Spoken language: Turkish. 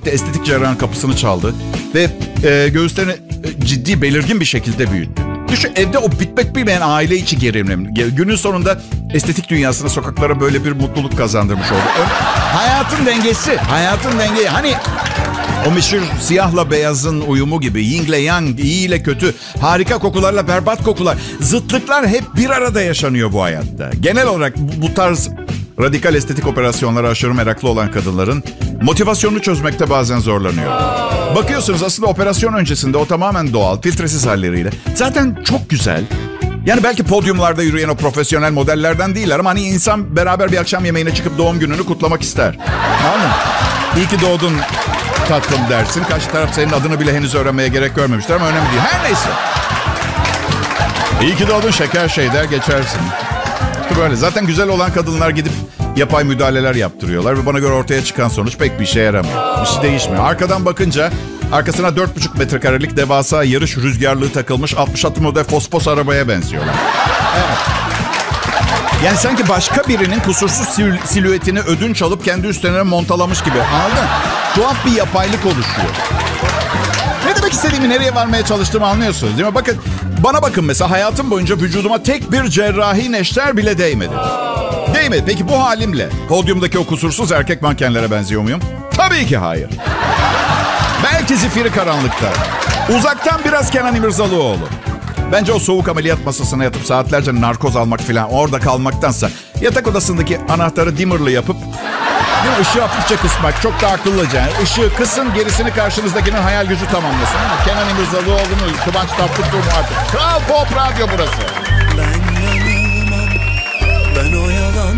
gitti, estetik cerrahın kapısını çaldı ve göğüslerini ciddi, belirgin bir şekilde büyüttü. Düşün, evde o bitmek bilmeyen aile içi gerilim. Günün sonunda estetik dünyasına, sokaklara böyle bir mutluluk kazandırmış oldu. Hayatın dengesi, hayatın dengeyi. Hani o meşhur siyahla beyazın uyumu gibi, yin ile yang, iyi ile kötü, harika kokularla berbat kokular. Zıtlıklar hep bir arada yaşanıyor bu hayatta. Genel olarak bu tarz radikal estetik operasyonlara aşırı meraklı olan kadınların motivasyonunu çözmekte bazen zorlanıyor. Bakıyorsunuz aslında operasyon öncesinde o tamamen doğal, filtresiz halleriyle zaten çok güzel. Yani belki podyumlarda yürüyen o profesyonel modellerden değiller ama hani insan beraber bir akşam yemeğine çıkıp doğum gününü kutlamak ister. Anladın mı? İyi ki doğdun tatlım dersin. Karşı taraf senin adını bile henüz öğrenmeye gerek görmemiştir ama önemli değil. Her neyse. İyi ki doğdun şeker şey der geçersin. Böyle. Zaten güzel olan kadınlar gidip yapay müdahaleler yaptırıyorlar ve bana göre ortaya çıkan sonuç pek bir işe yaramıyor. Bir şey değişmiyor. Arkadan bakınca arkasına 4,5 metrekarelik devasa yarış rüzgarlığı takılmış 66 model Fospos arabaya benziyorlar. Evet. Yani sanki başka birinin kusursuz silüetini ödünç alıp kendi üstlerine montalamış gibi. Anladın? Tuhaf bir yapaylık oluşuyor. Ne demek istediğimi, nereye varmaya çalıştığımı anlıyorsunuz değil mi? Bakın, bana bakın mesela, hayatım boyunca vücuduma tek bir cerrahi neşter bile değmedi. Değmedi. Peki bu halimle podyumdaki o kusursuz erkek mankenlere benziyor muyum? Tabii ki hayır. Belki zifiri karanlıkta. Uzaktan biraz Kenan İmirzalıoğlu. Bence o soğuk ameliyat masasına yatıp saatlerce narkoz almak falan, orada kalmaktansa yatak odasındaki anahtarı dimmer'lı yapıp ışığı hafifçe kısmak çok daha akıllıca. Yani ışığı kısın, gerisini karşınızdakinin hayal gücü tamamlasın. Ama Kenan İmirzalıoğlu'nu, Kıvanç Tatlıtuğ artık. Kral Pop Radyo burası. Ben yanılmam, ben oyalanmam.